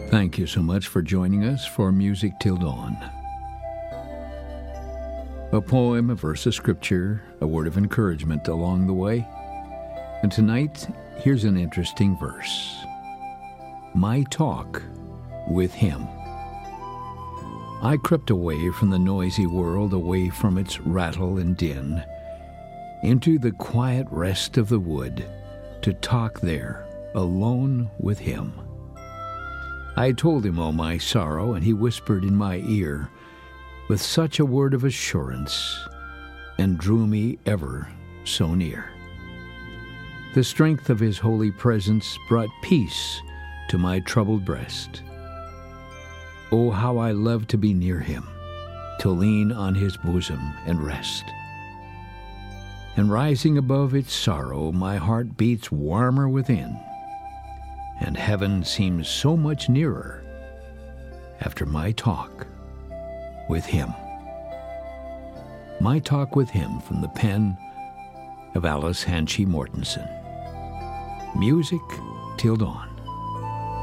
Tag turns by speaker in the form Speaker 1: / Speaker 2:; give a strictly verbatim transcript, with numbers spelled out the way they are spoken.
Speaker 1: Thank you so much for joining us for Music Till Dawn. A poem, a verse of scripture, a word of encouragement along the way. And tonight, here's an interesting verse. My talk with Him. I crept away from the noisy world, away from its rattle and din, into the quiet rest of the wood, to talk there, alone with Him. I told Him all my sorrow, and He whispered in my ear with such a word of assurance, and drew me ever so near. The strength of His holy presence brought peace to my troubled breast. Oh, how I love to be near Him, to lean on His bosom and rest. And rising above its sorrow, my heart beats warmer within, and heaven seems so much nearer after my talk with Him. My Talk with Him, from the pen of Alice Hanchey Mortensen. Music Till Dawn.